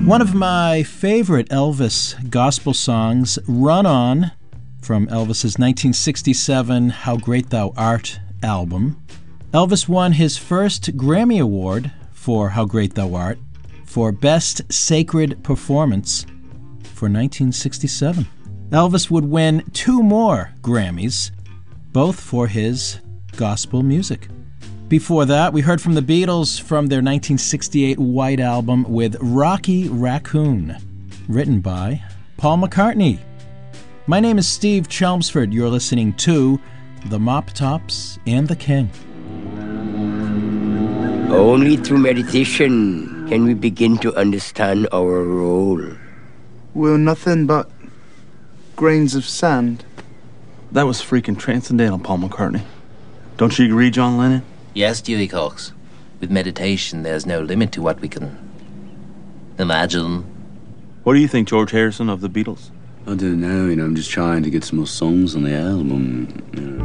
One of my favorite Elvis gospel songs, Run On, from Elvis's 1967 How Great Thou Art album. Elvis won his first Grammy Award for How Great Thou Art for Best Sacred Performance for 1967. Elvis would win 2 more Grammys, both for his gospel music. Before that, we heard from the Beatles from their 1968 White Album with Rocky Raccoon, written by Paul McCartney. My name is Steve Chelmsford. You're listening to The Mop Tops and the King. Only through meditation can we begin to understand our role. We're nothing but grains of sand. That was freaking transcendental, Paul McCartney. Don't you agree, John Lennon? Yes, Dewey Cox. With meditation, there's no limit to what we can imagine. What do you think, George Harrison, of the Beatles? I don't know, I'm just trying to get some more songs on the album.